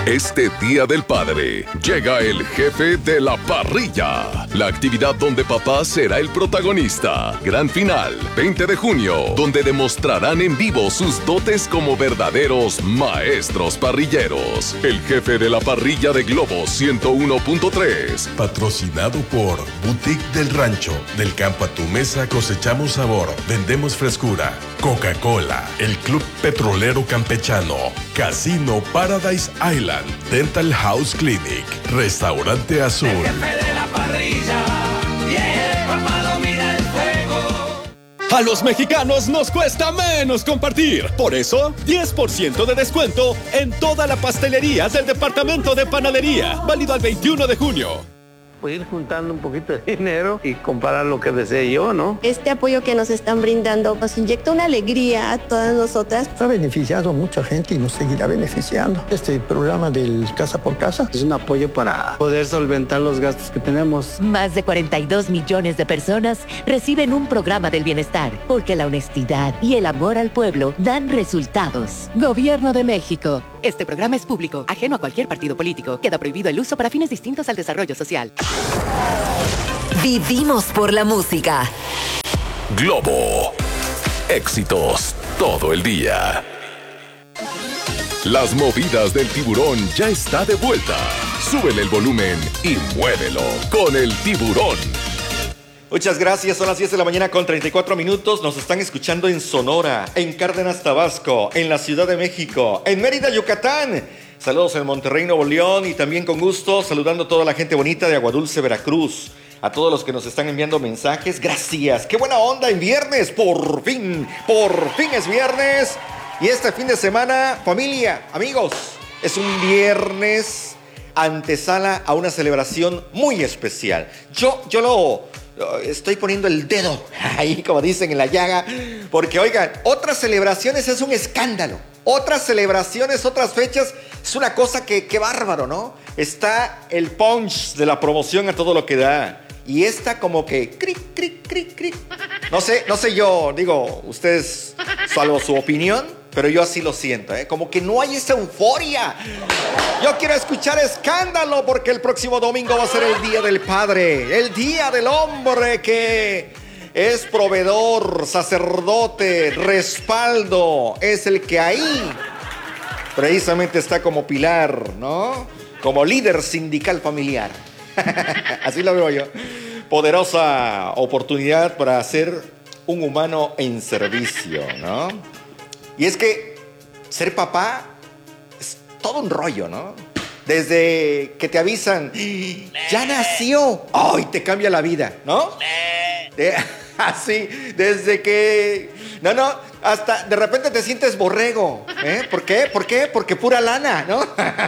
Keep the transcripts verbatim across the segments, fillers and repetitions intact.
Este Día del Padre llega el jefe de la parrilla, la actividad donde papá será el protagonista. Gran final, veinte de junio, donde demostrarán en vivo sus dotes como verdaderos maestros parrilleros. El jefe de la parrilla de Globo ciento uno punto tres. Patrocinado por Boutique del Rancho. Del campo a tu mesa cosechamos sabor, vendemos frescura. Coca-Cola, el Club Petrolero Campechano, Casino Paradise Island, Dental House Clinic, Restaurante Azul. El jefe de la parrilla, yeah, papá domina el fuego. A los mexicanos nos cuesta menos compartir. Por eso, diez por ciento de descuento en toda la pastelería del departamento de panadería. Válido al veintiuno de junio. Pues ir juntando un poquito de dinero y comprar lo que desee yo, ¿no? Este apoyo que nos están brindando nos inyecta una alegría a todas nosotras. Ha beneficiado a mucha gente y nos seguirá beneficiando. Este programa del Casa por Casa es un apoyo para poder solventar los gastos que tenemos. Más de cuarenta y dos millones de personas reciben un programa del bienestar, porque la honestidad y el amor al pueblo dan resultados. Gobierno de México. Este programa es público, ajeno a cualquier partido político. Queda prohibido el uso para fines distintos al desarrollo social. Vivimos por la música. Globo. Éxitos todo el día. Las movidas del tiburón ya está de vuelta. Súbele el volumen y muévelo con el tiburón. Muchas gracias, son las diez de la mañana con treinta y cuatro minutos. Nos están escuchando en Sonora, en Cárdenas, Tabasco, en la Ciudad de México, en Mérida, Yucatán. Saludos en Monterrey, Nuevo León, y también con gusto saludando a toda la gente bonita de Aguadulce, Veracruz. A todos los que nos están enviando mensajes, gracias. ¡Qué buena onda en viernes! Por fin, por fin es viernes. Y este fin de semana, familia, amigos, es un viernes antesala a una celebración muy especial. Yo, yo lo... Estoy poniendo el dedo ahí, como dicen, en la llaga, porque oigan, otras celebraciones es un escándalo. Otras celebraciones, otras fechas, es una cosa que, que bárbaro, ¿no? Está el punch de la promoción a todo lo que da. Y esta como que cric, cric, cric, cric. No sé, no sé yo, digo, ustedes, salvo su opinión, pero yo así lo siento, ¿eh? Como que no hay esa euforia. Yo quiero escuchar escándalo, porque el próximo domingo va a ser el Día del Padre, el Día del Hombre que es proveedor, sacerdote, respaldo, es el que ahí precisamente está como pilar, ¿no? Como líder sindical familiar. Así lo veo yo. Poderosa oportunidad para ser un humano en servicio, ¿no? Y es que ser papá es todo un rollo, ¿no? Desde que te avisan, ya nació, ¡ay! Te cambia la vida, ¿no? De, así, desde que... No, no, hasta de repente te sientes borrego, ¿eh? ¿Por qué? ¿Por qué? Porque pura lana, ¿no?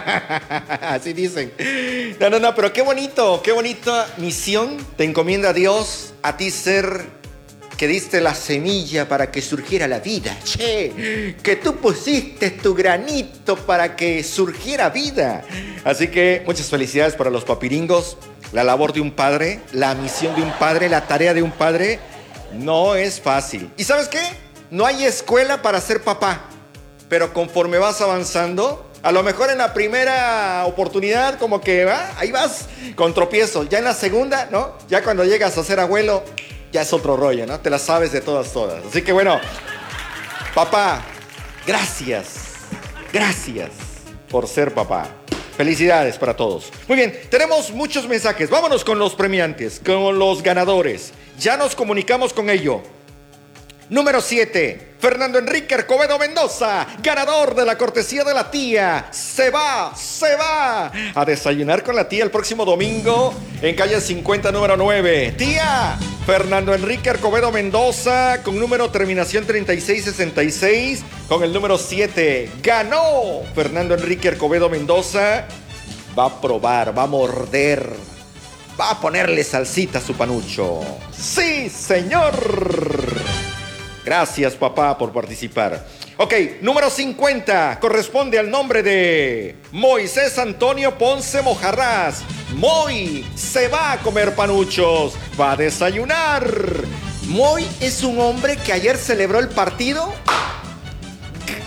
Así dicen. No, no, no, pero qué bonito, qué bonita misión te encomienda Dios a ti, ser que diste la semilla para que surgiera la vida. Che, que tú pusiste tu granito para que surgiera vida. Así que muchas felicidades para los papiringos. La labor de un padre, la misión de un padre, la tarea de un padre no es fácil. ¿Y sabes qué? No hay escuela para ser papá, pero conforme vas avanzando, a lo mejor en la primera oportunidad como que ¿va? Ahí vas con tropiezo. Ya en la segunda, ¿no? Ya cuando llegas a ser abuelo, ya es otro rollo, ¿no? Te la sabes de todas, todas. Así que bueno, papá, gracias, gracias por ser papá. Felicidades para todos. Muy bien, tenemos muchos mensajes. Vámonos con los premiantes, con los ganadores. Ya nos comunicamos con ello. Número siete, Fernando Enrique Arcobedo Mendoza, ganador de la cortesía de la tía. Se va, se va a desayunar con la tía el próximo domingo en calle cincuenta, número nueve. Tía, Fernando Enrique Arcobedo Mendoza, con número terminación treinta y seis sesenta y seis, con el número siete. Ganó Fernando Enrique Arcobedo Mendoza. Va a probar, va a morder, va a ponerle salsita a su panucho. ¡Sí, señor! Gracias, papá, por participar. Ok, número cincuenta corresponde al nombre de Moisés Antonio Ponce Mojarrás. Moy se va a comer panuchos, va a desayunar. Moy es un hombre que ayer celebró el partido.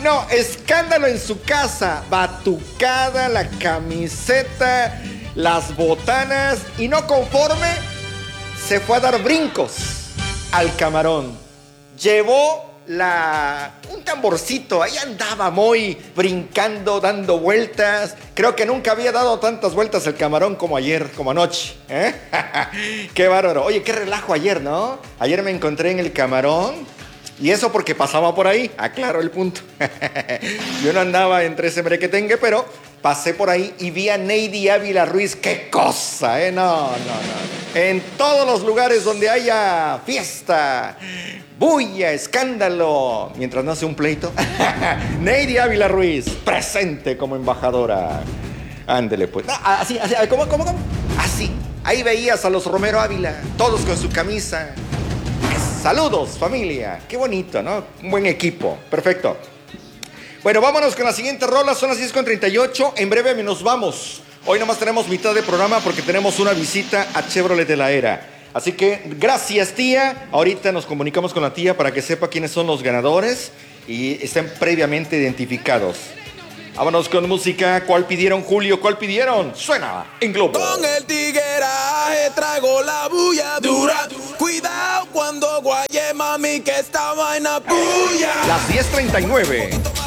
no, escándalo en su casa. Batucada, la camiseta, las botanas. Y no conforme, se fue a dar brincos al camarón. Llevó la un tamborcito, ahí andaba muy brincando, dando vueltas. Creo que nunca había dado tantas vueltas el camarón como ayer, como anoche, ¿eh? Qué bárbaro. Oye, qué relajo ayer, ¿no? Ayer me encontré en el camarón. Y eso porque pasaba por ahí, aclaro el punto. Yo no andaba entre ese merequetengue, pero pasé por ahí y vi a Neidy Ávila Ruiz. ¡Qué cosa, eh! No, no, no. En todos los lugares donde haya fiesta, bulla, escándalo, mientras no hace un pleito, Neidy Ávila Ruiz, presente como embajadora. Ándele, pues. No, así, así, ¿cómo, cómo, cómo? Así. Ahí veías a los Romero Ávila, todos con su camisa. Saludos, familia. Qué bonito, ¿no? Un buen equipo. Perfecto. Bueno, vámonos con la siguiente rola. Son las diez con treinta y ocho. En breve nos vamos. Hoy nomás tenemos mitad de programa porque tenemos una visita a Chevrolet de la Era. Así que gracias, tía. Ahorita nos comunicamos con la tía para que sepa quiénes son los ganadores y estén previamente identificados. Vámonos con música. ¿Cuál pidieron, Julio? ¿Cuál pidieron? Suena en Globo. Con el tigueraje traigo la bulla dura. Cuidado cuando guaye, mami, que esta vaina puya. Las diez treinta y nueve.